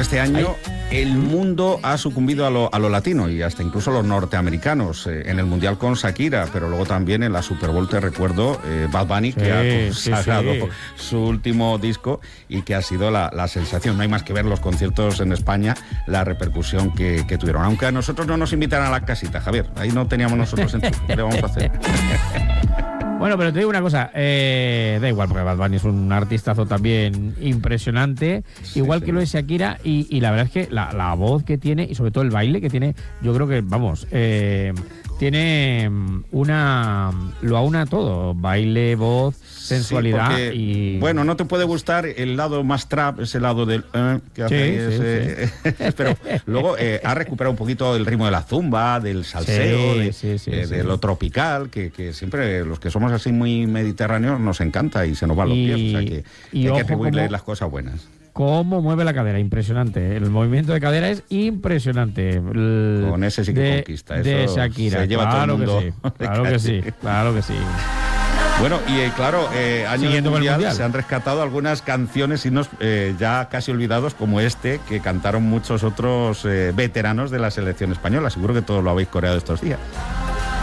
este año el mundo ha sucumbido a lo latino y hasta incluso los norteamericanos. En el Mundial con Shakira, pero luego también en la Super Bowl, te recuerdo, Bad Bunny, que ha consagrado su último disco y que ha sido la sensación. No hay más que ver los conciertos en España, la repercusión que tuvieron. Aunque a nosotros no nos invitan a la casita, Javier. Ahí no teníamos nosotros en ¿qué le vamos a hacer? Bueno, pero te digo una cosa, da igual, porque Bad Bunny es un artistazo también impresionante, igual que lo es Shakira, y la verdad es que la voz que tiene, y sobre todo el baile que tiene, yo creo que, vamos, tiene lo aúna todo, baile, voz, sensualidad, porque, y... Bueno, no te puede gustar el lado más trap, ese lado del... que hace pero luego ha recuperado un poquito el ritmo de la zumba, del salseo, de lo tropical, que siempre los que somos así muy mediterráneos nos encanta y se nos van los pies, o sea que hay que atribuirle las cosas buenas. Cómo mueve la cadera, impresionante. El movimiento de cadera es impresionante. Con ese sí que conquista. Eso de Shakira. Se lleva todo el mundo. Claro que sí. Bueno, y claro, año mundial mundial se han rescatado algunas canciones, himnos ya casi olvidados, como este, que cantaron muchos otros veteranos de la selección española. Seguro que todos lo habéis coreado estos días.